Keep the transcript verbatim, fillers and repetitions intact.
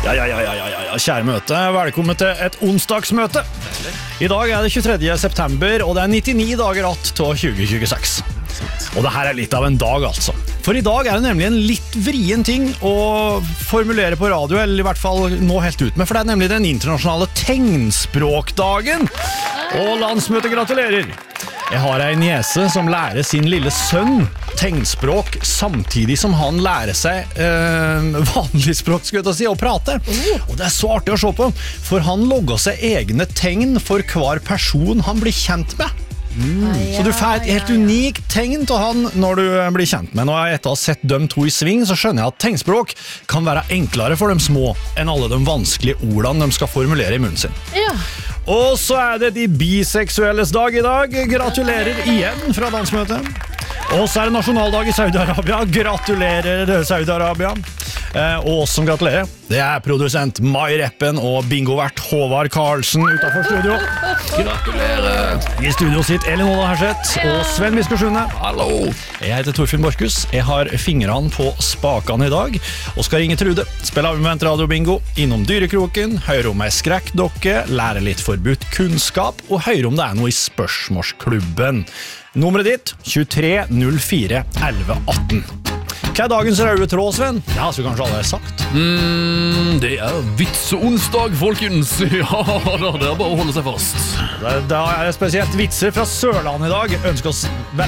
Ja, ja, ja, ja, ja, ja, kjære møte, velkommen til et onsdagsmøte. I dag er det tjuetredje september, og det er nittini dager att til tjue tjueseks. Og det her er litt av en dag, altså. For i dag er det nemlig en litt vrien ting å formulere på radio, eller i hvert fall nå helt ut med, for det er nemlig den internasjonale tegnspråkdagen. Og landsmøtet gratulerer! Jeg har en niese som lærer sin lille sønn tegnspråk samtidig som han lærer seg eh, vanlig språk, skulle jeg ta si, å prate. Og det er så artig å se på, for han logger seg egne tegn for hver person han blir kjent med. Mm. Så du får et helt unikt tegn til han når du blir kjent med. Når jeg etter å ha sett dem to i sving, så skjønner jeg at tegnspråk kan være enklere for de små enn alle de vanskelige ordene de skal formulere i munnen sin. Ja. Og så er det de biseksuelles dag i dag. Gratulerer igjen fra landsmøtet. Og så er det nasjonaldag i Saudi-Arabia. Gratulerer Saudi-Arabia. Eh, og oss som gratulerer, det er produsent Mai Reppen og bingovert Håvard Karlsen utenfor studio. Gratulerer! I studio sitt Elin Ola Herseth og Sven Viskosjune. Hallo! Jeg heter Torfinn Borchhus. Jeg har fingrene på spakene i dag og skal ringe Trude. Spille omvendt radiobingo, innom Dyrekroken, høre om ei skrekkdokke, lære litt forbudt kunnskap og høre om det er noe i spørsmålsklubben. Nummeret ditt tjuetre null fire elleve atten. Hva er dagens røde tråd, Sven? Ja, så kanskje alle har sagt. Mm, det er vitseonsdag, folkens. Ja, det er bare å holde seg fast. Da er det spesielt vitser fra Sørlandet i dag. Jeg ønsker oss veldig